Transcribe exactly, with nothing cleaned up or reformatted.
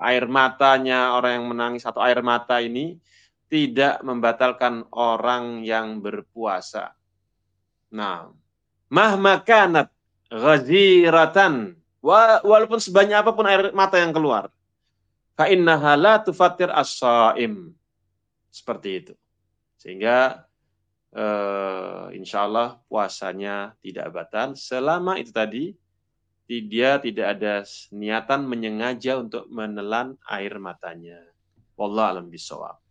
air matanya orang yang menangis atau air mata ini tidak membatalkan orang yang berpuasa. Nah, mahma kanat ghaziratan, walaupun sebanyak apapun air mata yang keluar, fa innaha la tufattir as-shaim. Seperti itu. Sehingga eh, insya Allah puasanya tidak batal selama itu tadi dia tidak ada niatan menyengaja untuk menelan air matanya. Wallahu a'lam bishawab.